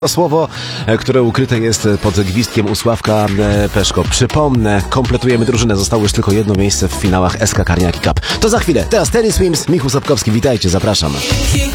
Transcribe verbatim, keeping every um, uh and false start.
Słowo, które ukryte jest pod gwizdkiem u Sławka Peszko. Przypomnę, kompletujemy drużynę. Zostało już tylko jedno miejsce w finałach S K Carniaki Cup. To za chwilę. Teraz Terry Swims, Michał Sapkowski. Witajcie, zapraszam.